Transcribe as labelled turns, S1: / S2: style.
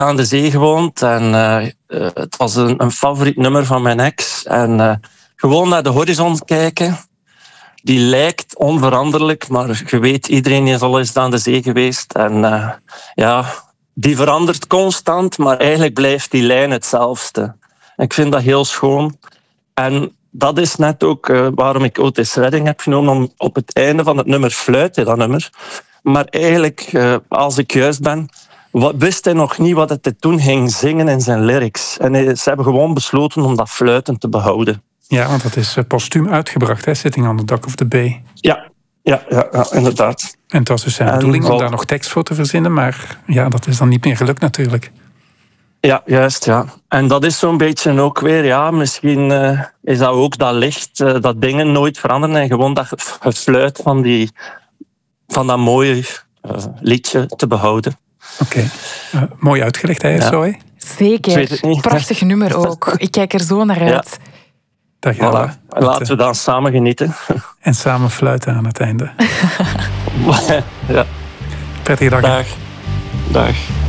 S1: aan de zee gewoond en het was een favoriet nummer van mijn ex. En gewoon naar de horizon kijken. Die lijkt onveranderlijk, maar je weet, iedereen is al eens aan de zee geweest. En die verandert constant, maar eigenlijk blijft die lijn hetzelfde. Ik vind dat heel schoon. En dat is net ook waarom ik Otis Redding heb genomen, om op het einde van het nummer fluit hij dat nummer. Maar eigenlijk, als ik juist ben, wist hij nog niet wat hij toen ging zingen in zijn lyrics. En ze hebben gewoon besloten om dat fluiten te behouden.
S2: Ja, want dat is postuum uitgebracht, hè? Sitting on the Dock of the Bay.
S1: Ja, inderdaad.
S2: En het was dus zijn bedoeling om daar nog tekst voor te verzinnen, maar ja, dat is dan niet meer gelukt natuurlijk.
S1: Ja, juist, ja. En dat is zo'n beetje ook weer, ja, misschien is dat ook dat licht, dat dingen nooit veranderen en gewoon dat gefluit van dat mooie liedje te behouden.
S2: Oké. Mooi uitgelegd, hè, Zoe?
S3: Zeker. Prachtig nummer ook. Ik kijk er zo naar uit.
S1: Ja. Laten we dan samen genieten.
S2: En samen fluiten aan het einde.
S1: Ja.
S2: Prettige dag.
S1: Dag.